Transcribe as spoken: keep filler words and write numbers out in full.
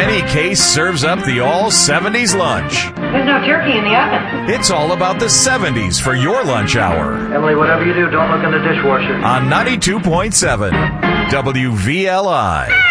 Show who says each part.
Speaker 1: Jenny Case serves up the all seventies lunch.
Speaker 2: There's no turkey in the oven.
Speaker 1: It's all about the seventies for your lunch hour.
Speaker 3: Emily, whatever you do, don't look in the dishwasher.
Speaker 1: On ninety-two point seven W V L I.